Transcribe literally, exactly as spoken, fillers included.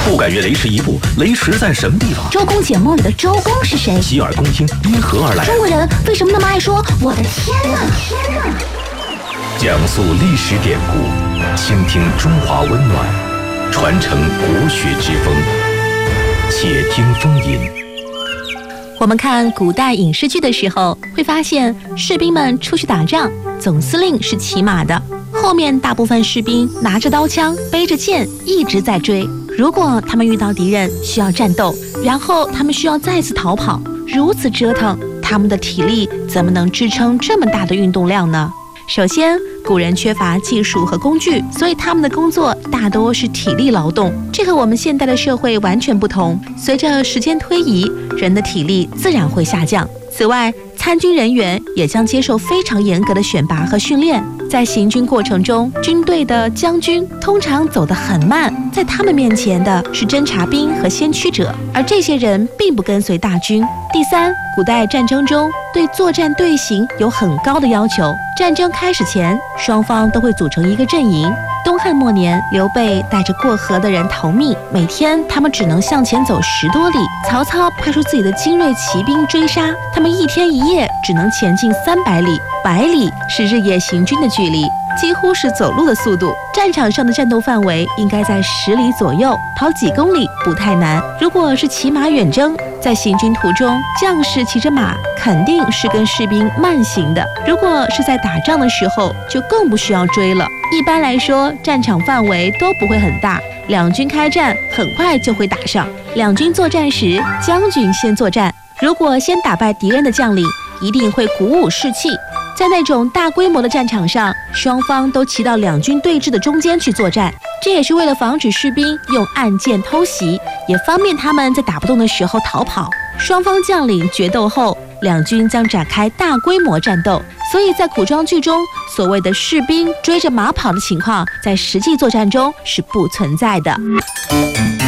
不敢越雷池一步，雷池在什么地方？ 周公解梦里的周公是谁？ 洗耳恭听，因何而来？ 中国人为什么那么爱说我的天哪？天哪！ 讲述历史典故，倾听中华温暖，传承国学之风。且听风吟。 我们看古代影视剧的时候，会发现士兵们出去打仗，总司令是骑马的，后面大部分士兵拿着刀枪，背着剑，一直在追。如果他们遇到敌人需要战斗，然后他们需要再次逃跑，如此折腾，他们的体力怎么能支撑这么大的运动量呢？首先，古人缺乏技术和工具，所以他们的工作大多是体力劳动，这和我们现代的社会完全不同。随着时间推移，人的体力自然会下降。此外，参军人员也将接受非常严格的选拔和训练，在行军过程中，军队的将军通常走得很慢，在他们面前的是侦察兵和先驱者，而这些人并不跟随大军。第三，古代战争中对作战队形有很高的要求，战争开始前，双方都会组成一个阵营。东汉末年，刘备带着过河的人逃命，每天他们只能向前走十多里。曹操派出自己的精锐骑兵追杀，他们一天一夜只能前进三百里，百里是日夜行军的距离，几乎是走路的速度。战场上的战斗范围应该在十里左右，跑几公里不太难。如果是骑马远征，在行军途中，将士骑着马肯定是跟士兵慢行的。如果是在打仗的时候，就更不需要追了。一般来说，战场范围都不会很大，两军开战很快就会打上。两军作战时，将军先作战，如果先打败敌人的将领，一定会鼓舞士气。在那种大规模的战场上，双方都骑到两军对峙的中间去作战，这也是为了防止士兵用暗箭偷袭，也方便他们在打不动的时候逃跑。双方将领决斗后，两军将展开大规模战斗，所以在古装剧中，所谓的士兵追着马跑的情况，在实际作战中是不存在的。